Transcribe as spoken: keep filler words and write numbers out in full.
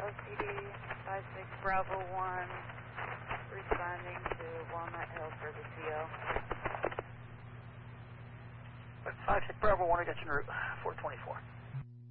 O C D five six Bravo one, responding to Walnut Hill for the C O. five six Bravo one, I got you en route, four twenty-four.